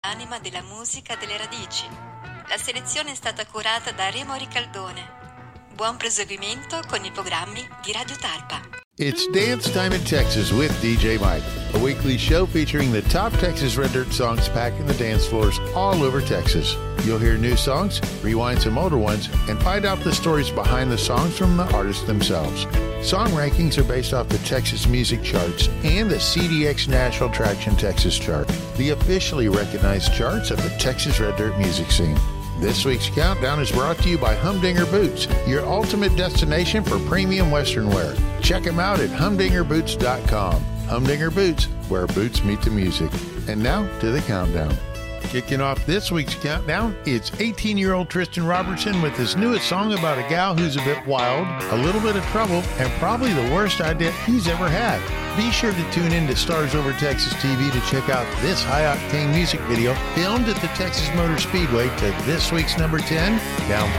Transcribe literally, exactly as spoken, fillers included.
anima della musica delle radici. La selezione è stata curata da Remo Ricaldone. Buon proseguimento con i programmi di Radio Talpa. It's Dance Time in Texas with D J Mike, a weekly show featuring the top Texas Red Dirt songs packing the dance floors all over Texas. You'll hear new songs, rewind some older ones, and find out the stories behind the songs from the artists themselves. Song rankings are based off the Texas Music Charts and the C D X National Traction Texas Chart, the officially recognized charts of the Texas Red Dirt music scene. This week's countdown is brought to you by Humdinger Boots, your ultimate destination for premium Western wear. Check them out at humdinger boots dot com. Humdinger Boots, where boots meet the music. And now to the countdown. Kicking off this week's countdown, it's eighteen-year-old Tristan Robertson with his newest song about a gal who's a bit wild, a little bit of trouble, and probably the worst idea he's ever had. Be sure to tune in to Stars Over Texas T V to check out this high-octane music video filmed at the Texas Motor Speedway to this week's number ten, Down